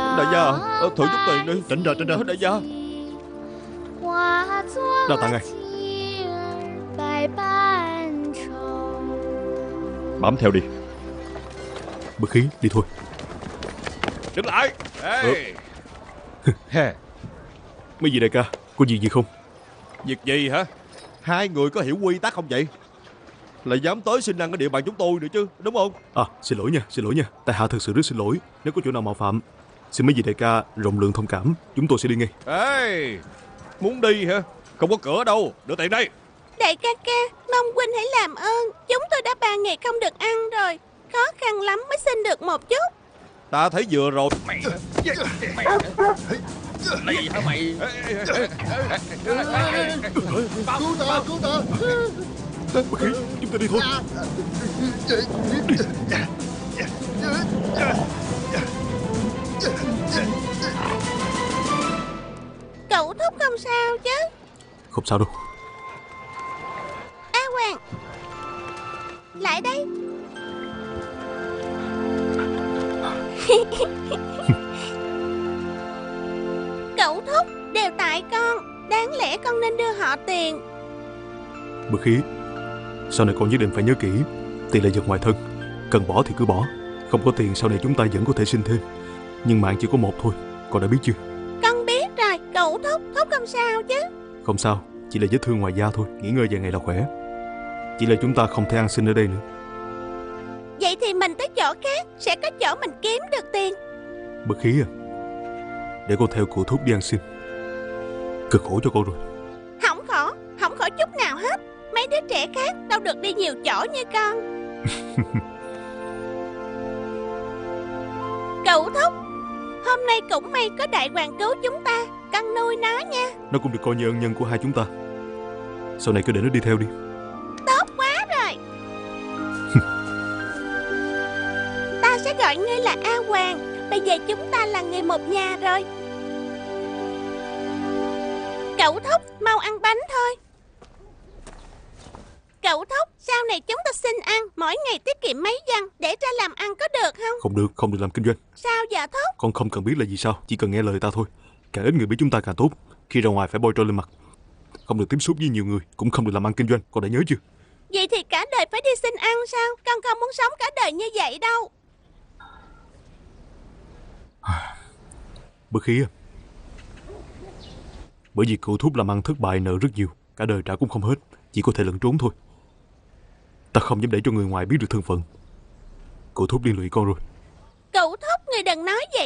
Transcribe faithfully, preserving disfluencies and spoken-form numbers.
Đại gia, thử chút tiền đi. Tránh ra, tránh ra. Đại gia, đa tạ ngài. Bám theo đi. Bực khí, đi thôi. Đứng lại. Ê. He. Mấy gì đại ca, có gì gì không? Việc gì hả? Hai người có hiểu quy tắc không vậy? Lại dám tới xin ăn ở địa bàn chúng tôi nữa chứ, đúng không? À, xin lỗi nha, xin lỗi nha. Tại hạ thực sự rất xin lỗi. Nếu có chỗ nào mạo phạm, xin mấy vị đại ca rộng lượng thông cảm. Chúng tôi sẽ đi ngay. Ê, muốn đi hả? Không có cửa đâu, đưa tiền đây. Đại ca ca, mong huynh hãy làm ơn. Chúng tôi đã ba ngày không được ăn rồi. Khó khăn lắm mới xin được một chút. Ta thấy vừa rồi. Mày mày Này hả mày? Cứu ta, cứu ta. Bực khí, chúng ta đi thôi. Cậu Thúc không sao chứ? Không sao đâu. A Hoàng, lại đây. Cậu Thúc, đều tại con. Đáng lẽ con nên đưa họ tiền. Bực khí, sau này con nhất định phải nhớ kỹ. Tiền là vật ngoài thân, cần bỏ thì cứ bỏ. Không có tiền sau này chúng ta vẫn có thể sinh thêm. Nhưng mạng chỉ có một thôi, con đã biết chưa? Con biết rồi, cậu Thúc, Thúc không sao chứ? Không sao, chỉ là vết thương ngoài da thôi. Nghỉ ngơi vài ngày là khỏe. Chỉ là chúng ta không thể ăn xin ở đây nữa. Vậy thì mình tới chỗ khác, sẽ có chỗ mình kiếm được tiền. Bực khí à, để con theo cụ Thúc đi ăn xin. Cực khổ cho con rồi. Không khổ, không khổ chút nào hết. Mấy đứa trẻ khác đâu được đi nhiều chỗ như con. Cậu Thúc, hôm nay cũng may có đại hoàng cứu chúng ta. Con nuôi nó nha. Nó cũng được coi như ân nhân của hai chúng ta. Sau này cứ để nó đi theo đi. Tốt quá rồi. Ta sẽ gọi ngươi là A Hoàng. Bây giờ chúng ta là người một nhà rồi. Cậu Thúc, mau ăn bánh thôi. Cậu Thúc, sau này chúng ta xin ăn, mỗi ngày tiết kiệm mấy văn để ra làm ăn có được không? Không được, không được làm kinh doanh. Sao giờ Thúc? Con không cần biết là gì sao, chỉ cần nghe lời ta thôi. Càng ít người biết chúng ta càng tốt. Khi ra ngoài phải bôi trơn lên mặt. Không được tiếp xúc với nhiều người, cũng không được làm ăn kinh doanh. Con đã nhớ chưa? Vậy thì cả đời phải đi xin ăn sao? Con không muốn sống cả đời như vậy đâu. Bực khí à. Bởi vì cậu Thúc làm ăn thất bại nợ rất nhiều, cả đời trả cũng không hết, chỉ có thể lẩn trốn thôi. Ta không dám để cho người ngoài biết được thân phận. Cậu Thúc liên lụy con rồi. Cậu Thúc, người đừng nói vậy.